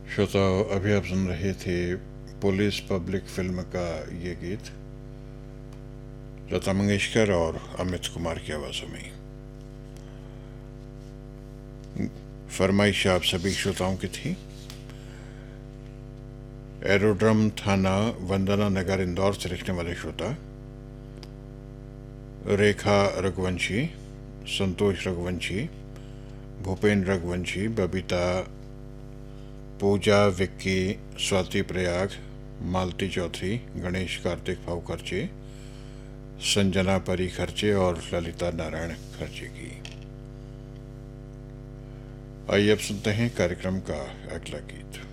श्रोताओं, अभी आप सुन रहे थे पुलिस पब्लिक फिल्म का ये गीत लता मंगेशकर और अमित कुमार की आवाज़ों में। फरमाइश आप सभी श्रोताओं की थी। एरोड्रम थाना वंदना नगर इंदौर से लिखने वाले श्रोता रेखा रघुवंशी, संतोष रघुवंशी, भूपेंद्र रघुवंशी, बबीता, पूजा, विक्की, स्वाति प्रयाग, मालती चौधरी, गणेश कार्तिक भाव खर्चे, संजना परी खर्चे और ललिता नारायण खर्चे की। आइए अब सुनते हैं कार्यक्रम का अगला गीत।